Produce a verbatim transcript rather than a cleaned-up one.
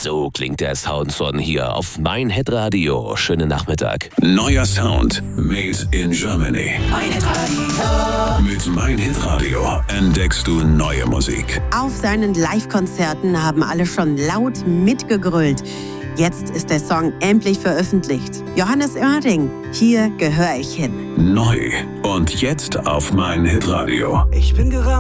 So klingt der Soundson hier auf Mein Hitradio. Schönen Nachmittag. Neuer Sound made in Germany. Mein Hitradio. Mit Mein Hitradio entdeckst du neue Musik. Auf seinen Live-Konzerten haben alle schon laut mitgegrölt. Jetzt ist der Song endlich veröffentlicht. Johannes Oerding, Hier gehöre ich hin. Neu und jetzt auf Mein Hitradio. Ich bin gerannt.